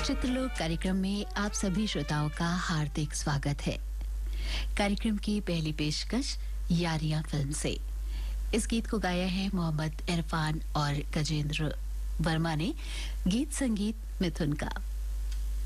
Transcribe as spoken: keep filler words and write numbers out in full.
चित्रलोक कार्यक्रम में आप सभी श्रोताओं का हार्दिक स्वागत है। कार्यक्रम की पहली पेशकश यारियां फिल्म से। इस गीत को गाया है मोहम्मद इरफान और गजेंद्र वर्मा ने। गीत संगीत मिथुन का।